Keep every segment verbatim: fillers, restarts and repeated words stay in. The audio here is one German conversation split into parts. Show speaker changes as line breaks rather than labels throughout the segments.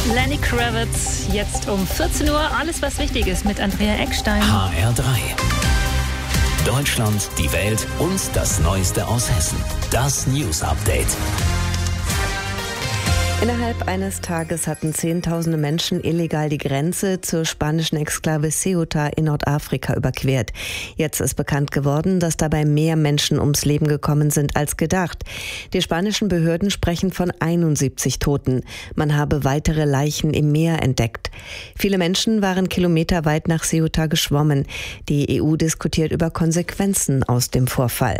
Lenny Kravitz, jetzt um vierzehn Uhr. Alles, was wichtig ist, mit Andrea Eckstein.
H R drei. Deutschland, die Welt und das Neueste aus Hessen. Das News Update.
Innerhalb eines Tages hatten Zehntausende Menschen illegal die Grenze zur spanischen Exklave Ceuta in Nordafrika überquert. Jetzt ist bekannt geworden, dass dabei mehr Menschen ums Leben gekommen sind als gedacht. Die spanischen Behörden sprechen von einundsiebzig Toten. Man habe weitere Leichen im Meer entdeckt. Viele Menschen waren kilometerweit nach Ceuta geschwommen. Die E U diskutiert über Konsequenzen aus dem Vorfall.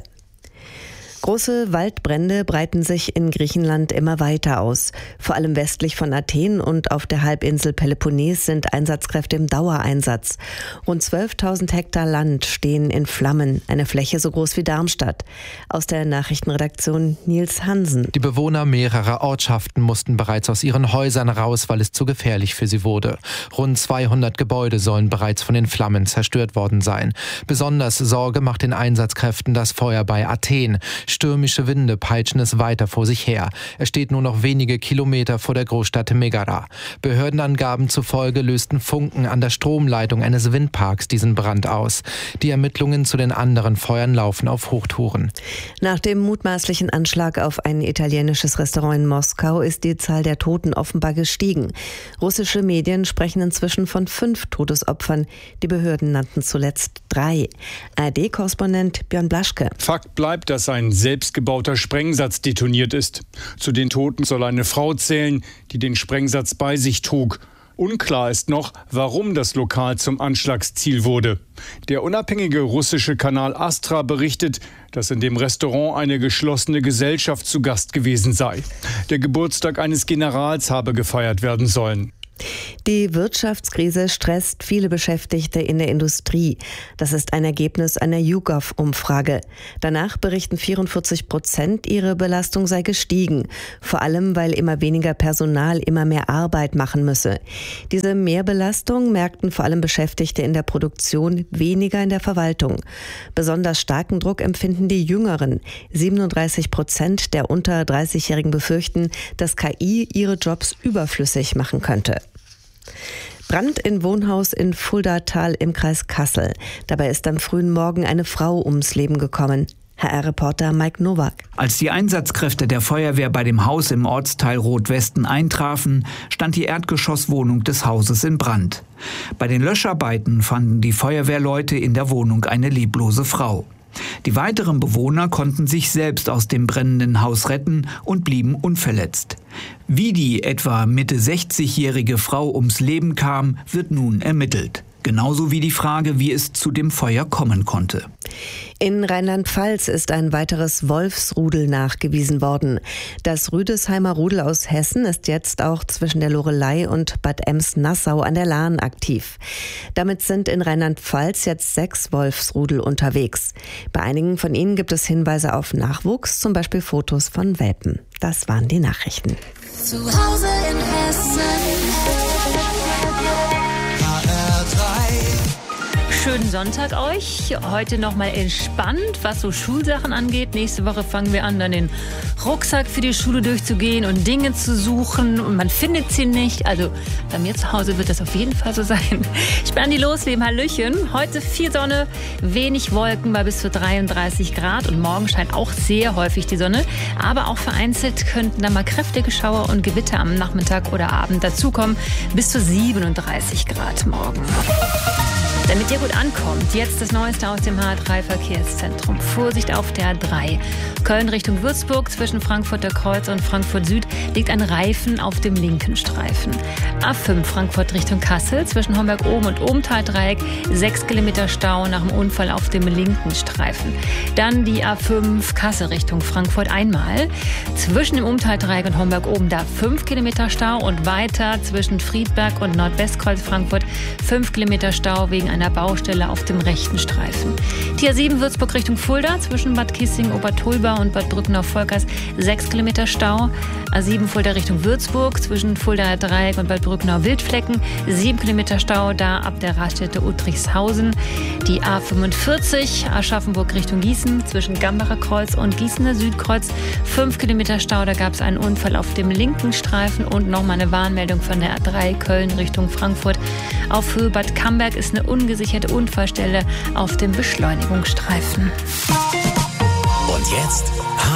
Große Waldbrände breiten sich in Griechenland immer weiter aus. Vor allem westlich von Athen und auf der Halbinsel Peloponnes sind Einsatzkräfte im Dauereinsatz. Rund zwölftausend Hektar Land stehen in Flammen, eine Fläche so groß wie Darmstadt. Aus der Nachrichtenredaktion Nils Hansen.
Die Bewohner mehrerer Ortschaften mussten bereits aus ihren Häusern raus, weil es zu gefährlich für sie wurde. Rund zweihundert Gebäude sollen bereits von den Flammen zerstört worden sein. Besonders Sorge macht den Einsatzkräften das Feuer bei Athen. Stürmische Winde peitschen es weiter vor sich her. Es steht nur noch wenige Kilometer vor der Großstadt Megara. Behördenangaben zufolge lösten Funken an der Stromleitung eines Windparks diesen Brand aus. Die Ermittlungen zu den anderen Feuern laufen auf Hochtouren.
Nach dem mutmaßlichen Anschlag auf ein italienisches Restaurant in Moskau ist die Zahl der Toten offenbar gestiegen. Russische Medien sprechen inzwischen von fünf Todesopfern. Die Behörden nannten zuletzt drei. A R D-Korrespondent Björn Blaschke.
Fakt bleibt, dass ein selbstgebauter Sprengsatz detoniert ist. Zu den Toten soll eine Frau zählen, die den Sprengsatz bei sich trug. Unklar ist noch, warum das Lokal zum Anschlagsziel wurde. Der unabhängige russische Kanal Astra berichtet, dass in dem Restaurant eine geschlossene Gesellschaft zu Gast gewesen sei. Der Geburtstag eines Generals habe gefeiert werden sollen.
Die Wirtschaftskrise stresst viele Beschäftigte in der Industrie. Das ist ein Ergebnis einer YouGov-Umfrage. Danach berichten vierundvierzig Prozent, ihre Belastung sei gestiegen. Vor allem, weil immer weniger Personal immer mehr Arbeit machen müsse. Diese Mehrbelastung merkten vor allem Beschäftigte in der Produktion, weniger in der Verwaltung. Besonders starken Druck empfinden die Jüngeren. siebenunddreißig Prozent der unter dreißigjährigen befürchten, dass K I ihre Jobs überflüssig machen könnte. Brand in Wohnhaus in Fuldatal im Kreis Kassel. Dabei ist am frühen Morgen eine Frau ums Leben gekommen. H R-Reporter Mike Nowak.
Als die Einsatzkräfte der Feuerwehr bei dem Haus im Ortsteil Rotwesten eintrafen, stand die Erdgeschosswohnung des Hauses in Brand. Bei den Löscharbeiten fanden die Feuerwehrleute in der Wohnung eine leblose Frau. Die weiteren Bewohner konnten sich selbst aus dem brennenden Haus retten und blieben unverletzt. Wie die etwa Mitte sechzigjährige Frau ums Leben kam, wird nun ermittelt. Genauso wie die Frage, wie es zu dem Feuer kommen konnte.
In Rheinland-Pfalz ist ein weiteres Wolfsrudel nachgewiesen worden. Das Rüdesheimer Rudel aus Hessen ist jetzt auch zwischen der Loreley und Bad Ems-Nassau an der Lahn aktiv. Damit sind in Rheinland-Pfalz jetzt sechs Wolfsrudel unterwegs. Bei einigen von ihnen gibt es Hinweise auf Nachwuchs, zum Beispiel Fotos von Welpen. Das waren die Nachrichten.
Zu Hause in Hessen.
Schönen Sonntag euch. Heute nochmal entspannt, was so Schulsachen angeht. Nächste Woche fangen wir an, dann den Rucksack für die Schule durchzugehen und Dinge zu suchen. Und man findet sie nicht. Also bei mir zu Hause wird das auf jeden Fall so sein. Ich bin Andi Losleben. Hallöchen. Heute viel Sonne, wenig Wolken bei bis zu dreiunddreißig Grad. Und morgen scheint auch sehr häufig die Sonne. Aber auch vereinzelt könnten da mal kräftige Schauer und Gewitter am Nachmittag oder Abend dazukommen. Bis zu siebenunddreißig Grad morgen. Damit ihr gut ankommt, jetzt das Neueste aus dem H R drei Verkehrszentrum. Vorsicht auf der A drei. Köln Richtung Würzburg zwischen Frankfurter Kreuz und Frankfurt Süd liegt ein Reifen auf dem linken Streifen. A fünf Frankfurt Richtung Kassel zwischen Homberg-Oben und Obenthal-Dreieck. Sechs Kilometer Stau nach dem Unfall auf dem linken Streifen. Dann die A fünf Kassel Richtung Frankfurt einmal. Zwischen dem Obenthal-Dreieck und Homberg-Oben da fünf Kilometer Stau und weiter zwischen Friedberg und Nordwestkreuz Frankfurt fünf Kilometer Stau wegen einer Baustelle auf dem rechten Streifen. Die A sieben Würzburg Richtung Fulda zwischen Bad Kissing, Obertolba und Bad Brückenau-Volkers sechs Kilometer Stau. A sieben Fulda Richtung Würzburg zwischen Fuldaer Dreieck und Bad Brückenau-Wildflecken sieben Kilometer Stau, da ab der Raststätte Uttrichshausen. Die A fünfundvierzig Aschaffenburg Richtung Gießen zwischen Gambacher Kreuz und Gießener Südkreuz fünf Kilometer Stau, da gab es einen Unfall auf dem linken Streifen und nochmal eine Warnmeldung von der A drei Köln Richtung Frankfurt. Auf Höhe Bad Camberg ist eine ungesicherte Unfallstelle auf dem Beschleunigungsstreifen.
Und jetzt